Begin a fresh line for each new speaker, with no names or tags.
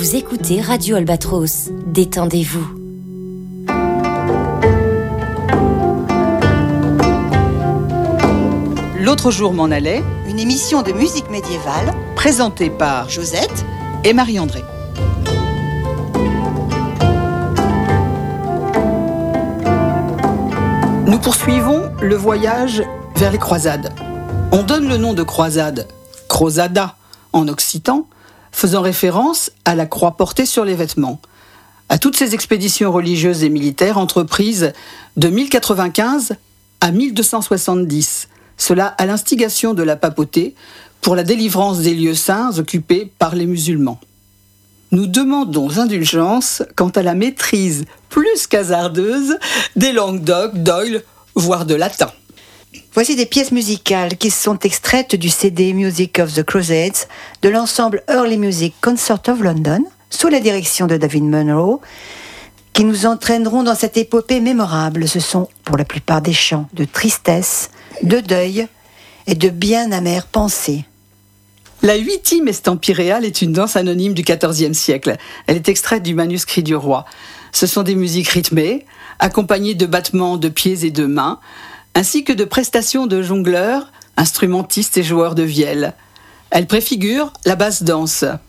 Vous écoutez Radio Albatros. Détendez-vous.
L'autre jour m'en allait,
une émission de musique médiévale
présentée par
Josette
et Marie-André. Nous poursuivons le voyage vers les croisades. On donne le nom de croisade, crosada en occitan, faisant référence à la croix portée sur les vêtements. À toutes ces expéditions religieuses et militaires entreprises de 1095 à 1270, cela à l'instigation de la papauté pour la délivrance des lieux saints occupés par les musulmans. Nous demandons indulgence quant à la maîtrise plus qu'hasardeuse des langues d'oïl, voire de latin.
Voici des pièces musicales qui sont extraites du CD Music of the Crusades de l'ensemble Early Music Concert of London, sous la direction de David Munro, qui nous entraîneront dans cette épopée mémorable. Ce sont pour la plupart des chants de tristesse, de deuil et de bien amères pensées.
La huitième estampie est une danse anonyme du XIVe siècle. Elle est extraite du manuscrit du roi. Ce sont des musiques rythmées, accompagnées de battements de pieds et de mains, ainsi que de prestations de jongleurs, instrumentistes et joueurs de vielle. Elle préfigure la basse danse.